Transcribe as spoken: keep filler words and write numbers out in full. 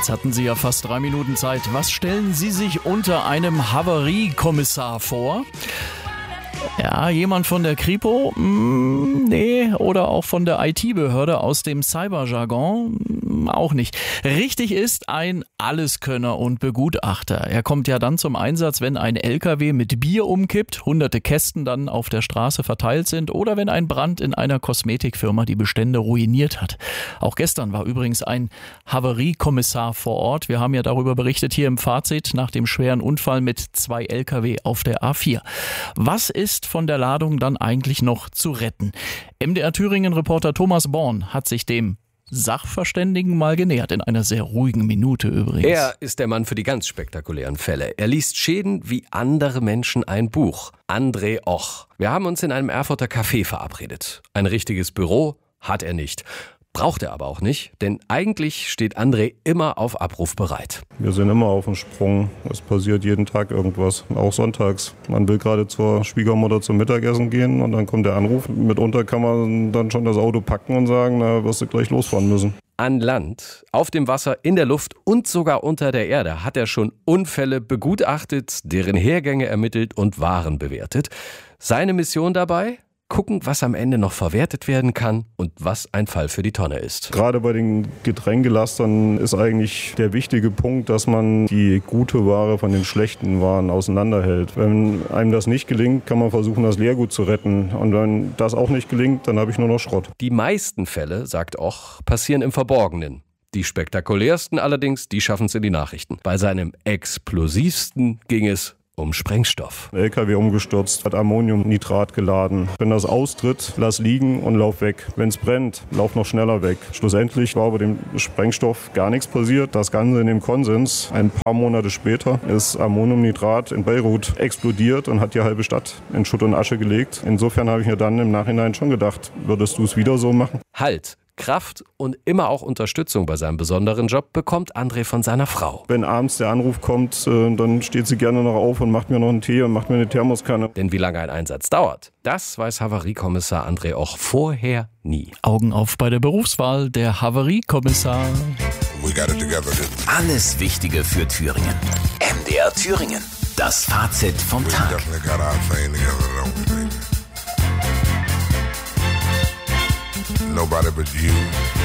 Jetzt hatten Sie ja fast drei Minuten Zeit. Was stellen Sie sich unter einem Havariekommissar vor? Ja, jemand von der Kripo? Mm, nee, oder auch von der I T-Behörde aus dem Cyberjargon? Mm, auch nicht. Richtig ist ein Alleskönner und Begutachter. Er kommt ja dann zum Einsatz, wenn ein L K W mit Bier umkippt, hunderte Kästen dann auf der Straße verteilt sind oder wenn ein Brand in einer Kosmetikfirma die Bestände ruiniert hat. Auch gestern war übrigens ein Havariekommissar vor Ort. Wir haben ja darüber berichtet hier im Fazit nach dem schweren Unfall mit zwei L K W auf der A vier. Was ist von der Ladung dann eigentlich noch zu retten? M D R Thüringen-Reporter Thomas Born hat sich dem Sachverständigen mal genähert, in einer sehr ruhigen Minute übrigens. Er ist der Mann für die ganz spektakulären Fälle. Er liest Schäden wie andere Menschen ein Buch. André Och. Wir haben uns in einem Erfurter Café verabredet. Ein richtiges Büro hat er nicht. Braucht er aber auch nicht, denn eigentlich steht André immer auf Abruf bereit. Wir sind immer auf dem Sprung. Es passiert jeden Tag irgendwas, auch sonntags. Man will gerade zur Schwiegermutter zum Mittagessen gehen und dann kommt der Anruf. Mitunter kann man dann schon das Auto packen und sagen, na, wirst du gleich losfahren müssen. An Land, auf dem Wasser, in der Luft und sogar unter der Erde hat er schon Unfälle begutachtet, deren Hergänge ermittelt und Waren bewertet. Seine Mission dabei? Gucken, was am Ende noch verwertet werden kann und was ein Fall für die Tonne ist. Gerade bei den Getränkelastern ist eigentlich der wichtige Punkt, dass man die gute Ware von den schlechten Waren auseinanderhält. Wenn einem das nicht gelingt, kann man versuchen, das Leergut zu retten. Und wenn das auch nicht gelingt, dann habe ich nur noch Schrott. Die meisten Fälle, sagt Och, passieren im Verborgenen. Die spektakulärsten allerdings, die schaffen es in die Nachrichten. Bei seinem explosivsten ging es um Sprengstoff. L K W umgestürzt, hat Ammoniumnitrat geladen. Wenn das austritt, lass liegen und lauf weg. Wenn es brennt, lauf noch schneller weg. Schlussendlich war bei dem Sprengstoff gar nichts passiert. Das Ganze in dem Konsens. Ein paar Monate später ist Ammoniumnitrat in Beirut explodiert und hat die halbe Stadt in Schutt und Asche gelegt. Insofern habe ich mir dann im Nachhinein schon gedacht, würdest du es wieder so machen? Halt! Kraft und immer auch Unterstützung bei seinem besonderen Job bekommt André von seiner Frau. Wenn abends der Anruf kommt, dann steht sie gerne noch auf und macht mir noch einen Tee und macht mir eine Thermoskanne. Denn wie lange ein Einsatz dauert, das weiß Havariekommissar André Och vorher nie. Augen auf bei der Berufswahl, der Havariekommissar. Alles Wichtige für Thüringen. M D R Thüringen. Das Fazit vom Tag. Nobody but you.